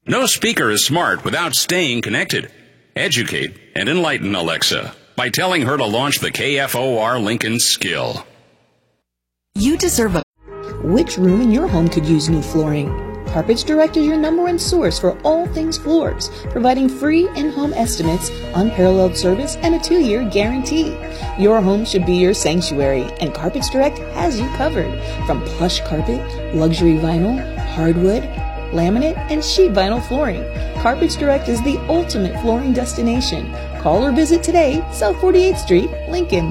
No speaker is smart without staying connected. Educate and enlighten Alexa by telling her to launch the KFOR Lincoln skill. You deserve a... Which room in your home could use new flooring? Carpets Direct is your #1 source for all things floors, providing free in-home estimates, unparalleled service, and a 2-year guarantee. Your home should be your sanctuary, and Carpets Direct has you covered. From plush carpet, luxury vinyl, hardwood, laminate, and sheet vinyl flooring, Carpets Direct is the ultimate flooring destination. Call or visit today, South 48th Street, Lincoln.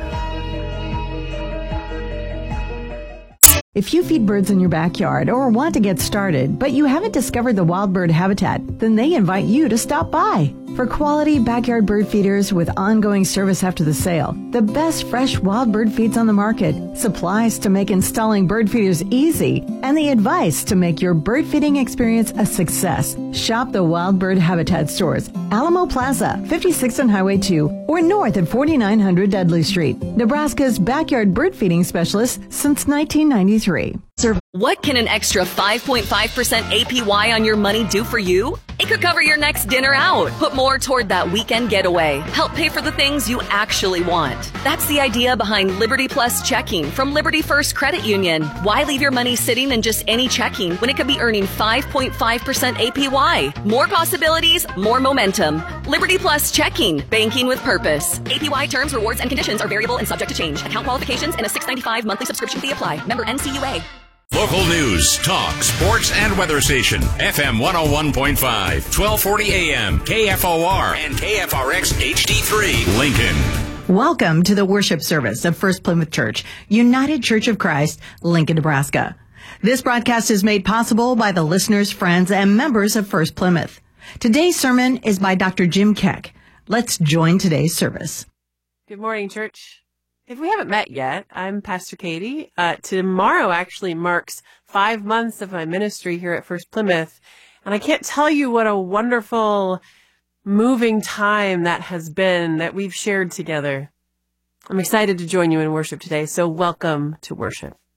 If you feed birds in your backyard or want to get started, but you haven't discovered the wild bird habitat, then they invite you to stop by. For quality backyard bird feeders with ongoing service after the sale, the best fresh wild bird feeds on the market, supplies to make installing bird feeders easy, and the advice to make your bird feeding experience a success. Shop the Wild Bird Habitat stores, Alamo Plaza, 56th and Highway 2, or north at 4900 Dudley Street. Nebraska's backyard bird feeding specialist since 1993. What can an extra 5.5% APY on your money do for you? It could cover your next dinner out, put more toward that weekend getaway, help pay for the things you actually want. That's the idea behind Liberty Plus checking from Liberty First Credit Union. Why leave your money sitting in just any checking when it could be earning 5.5% APY? More possibilities, more momentum. Liberty Plus checking, banking with purpose. APY terms, rewards, and conditions are variable and subject to change. Account qualifications and a $6.95 monthly subscription fee apply. Member NCUA. Local news, talk, sports, and weather station. FM 101.5, 1240 AM, KFOR, and KFRX HD3, Lincoln. Welcome to the worship service of First Plymouth Church, United Church of Christ, Lincoln, Nebraska. This broadcast is made possible by the listeners, friends, and members of First Plymouth. Today's sermon is by Dr. Jim Keck. Let's join today's service. Good morning, church. If we haven't met yet, I'm Pastor Katie. Tomorrow actually marks 5 months of my ministry here at First Plymouth. And I can't tell you what a wonderful, moving time that has been that we've shared together. I'm excited to join you in worship today, so welcome to worship.